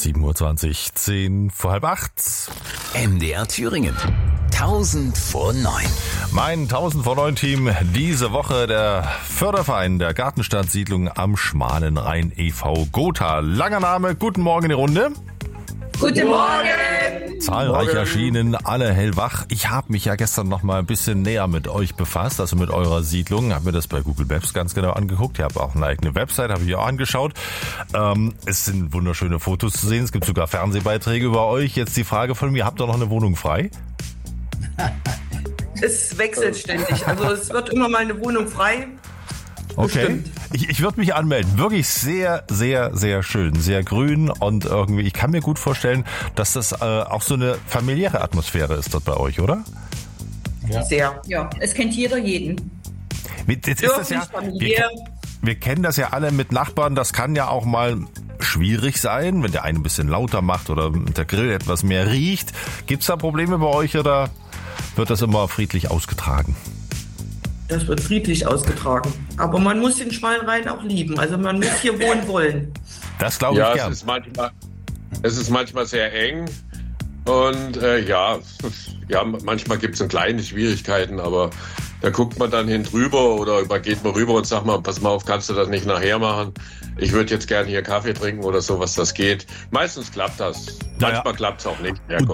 7:20 Uhr, 10 vor halb 8. MDR Thüringen. 1000 vor 9. Mein 1000 vor 9 Team diese Woche der Förderverein der Gartenstadtsiedlung am Schmalen Rhein e.V. Gotha. Langer Name, guten Morgen in die Runde. Guten Morgen! Zahlreich erschienen, alle hellwach. Ich habe mich ja gestern noch mal ein bisschen näher mit euch befasst, also mit eurer Siedlung. Habe mir das bei Google Maps ganz genau angeguckt. Ihr habt auch eine eigene Website, habe ich auch angeschaut. Es sind wunderschöne Fotos zu sehen. Es gibt sogar Fernsehbeiträge über euch. Jetzt die Frage von mir, habt ihr noch eine Wohnung frei? Es wechselt ständig. Also es wird immer mal eine Wohnung frei. Okay. Ich würde mich anmelden. Wirklich sehr, sehr, sehr schön. Sehr grün und irgendwie, ich kann mir gut vorstellen, dass das auch so eine familiäre Atmosphäre ist dort bei euch, oder? Ja. Sehr. Ja, es kennt jeder jeden. Jetzt ist das ja, wir kennen das ja alle mit Nachbarn. Das kann ja auch mal schwierig sein, wenn der eine ein bisschen lauter macht oder der Grill etwas mehr riecht. Gibt's da Probleme bei euch oder wird das immer friedlich ausgetragen? Das wird friedlich ausgetragen. Aber man muss den Schmalen Rhein auch lieben. Also man muss hier wohnen wollen. Das glaube ich gern. Es ist manchmal sehr eng. Und manchmal gibt es kleine Schwierigkeiten, aber da guckt man dann hin drüber oder geht man rüber und sagt mal, pass mal auf, kannst du das nicht nachher machen? Ich würde jetzt gerne hier Kaffee trinken oder sowas, das geht. Meistens klappt das. Manchmal klappt es auch nicht. Ja,